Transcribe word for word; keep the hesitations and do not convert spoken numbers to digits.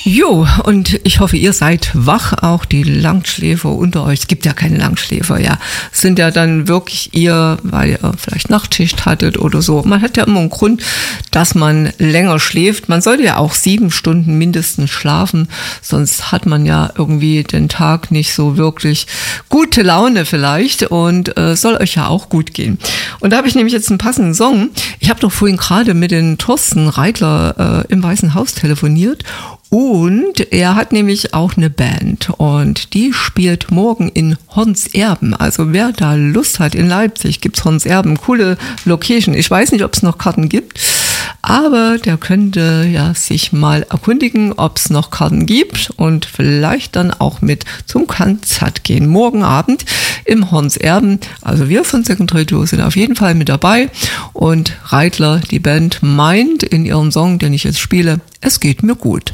Jo, und ich hoffe, ihr seid wach, auch die Langschläfer unter euch. Es gibt ja keine Langschläfer, ja. Es sind ja dann wirklich ihr, weil ihr vielleicht Nachtschicht hattet oder so. Man hat ja immer einen Grund, dass man länger schläft. Man sollte ja auch sieben Stunden mindestens schlafen, sonst hat man ja irgendwie den Tag nicht so wirklich gute Laune vielleicht und äh, soll euch ja auch gut gehen. Und da habe ich nämlich jetzt einen passenden Song. Ich habe doch vorhin gerade mit den Thorsten Reitler äh, im Weißen Haus telefoniert. Und er hat nämlich auch eine Band und die spielt morgen in Hornserben. Also wer da Lust hat, in Leipzig gibt's Hornserben, coole Location. Ich weiß nicht, ob es noch Karten gibt, aber der könnte ja sich mal erkundigen, ob es noch Karten gibt und vielleicht dann auch mit zum Konzert gehen. Morgen Abend im Hornserben. Also wir von Second Radio sind auf jeden Fall mit dabei und Reitler, die Band, meint in ihrem Song, den ich jetzt spiele, es geht mir gut.